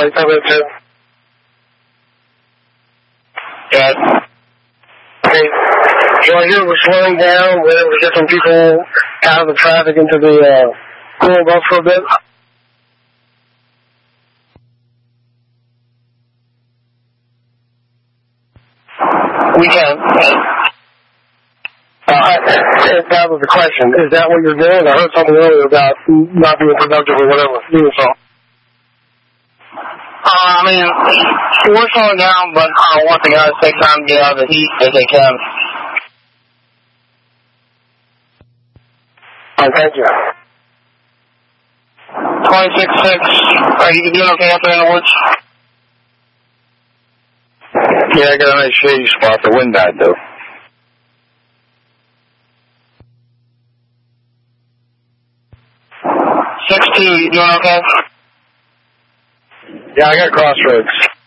Charlie, cover 2. Yes. Okay. So I hear we're slowing down. We're able to get some people out of the traffic into the cooling bus for a bit. We can. That was the question. Is that what you're doing? I heard something earlier about not being productive or whatever. So. I mean, we're slowing down, but I want the guys to take time to get out of the heat if they can. Thank you. 26-6. Are you doing okay up there in the woods? Yeah, I got a nice shady spot. The wind died, though. You doing okay? Yeah, I got crossroads.